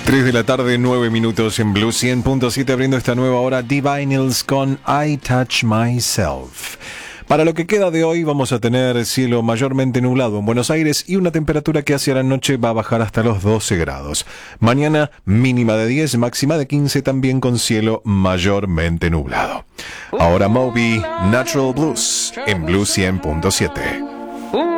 3 de la tarde, 9 minutos en Blue 100.7, abriendo esta nueva hora, Divinyls con I Touch Myself. Para lo que queda de hoy vamos a tener cielo mayormente nublado en Buenos Aires y una temperatura que hacia la noche va a bajar hasta los 12 grados. Mañana mínima de 10, máxima de 15, también con cielo mayormente nublado. Ahora Moby, Natural Blues en Blue 100.7.